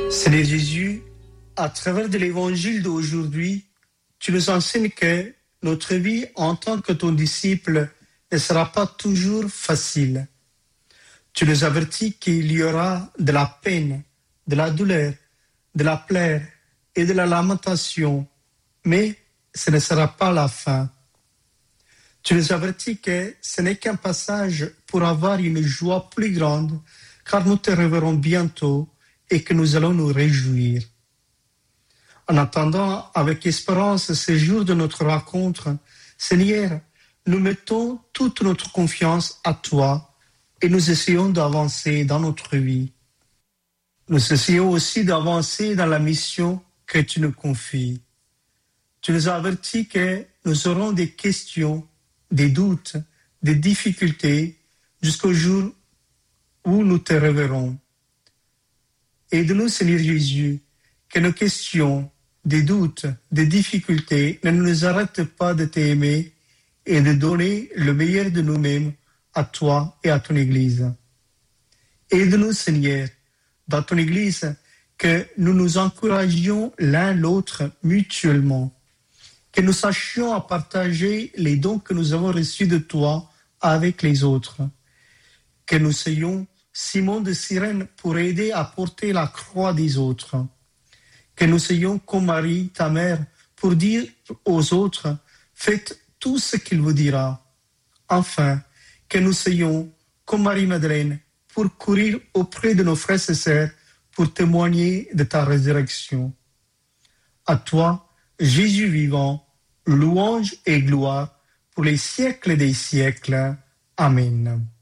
Seigneur Jésus, à travers de l'évangile d'aujourd'hui, tu nous enseignes que notre vie en tant que ton disciple ne sera pas toujours facile. Tu nous avertis qu'il y aura de la peine, de la douleur, de la plaie et de la lamentation, mais ce ne sera pas la fin. Tu nous avertis que ce n'est qu'un passage pour avoir une joie plus grande, car nous te reverrons bientôt et que nous allons nous réjouir. En attendant avec espérance ce jour de notre rencontre, Seigneur, nous mettons toute notre confiance à toi et nous essayons d'avancer dans notre vie. Nous essayons aussi d'avancer dans la mission que tu nous confies. Tu nous as avertis que nous aurons des questions, des doutes, des difficultés jusqu'au jour où nous te reverrons. Aide-nous, Seigneur Jésus, que nos questions, des doutes, des difficultés ne nous arrêtent pas de t'aimer et de donner le meilleur de nous-mêmes à toi et à ton Église. Aide-nous, Seigneur, dans ton Église, que nous nous encouragions l'un l'autre mutuellement, que nous sachions à partager les dons que nous avons reçus de toi avec les autres, que nous soyons Simon de Cyrène pour aider à porter la croix des autres, que nous soyons comme Marie, ta mère, pour dire aux autres, faites tout ce qu'il vous dira. Enfin, que nous soyons comme Marie-Madeleine pour courir auprès de nos frères et sœurs pour témoigner de ta résurrection. À toi, Jésus vivant, louange et gloire pour les siècles des siècles. Amen.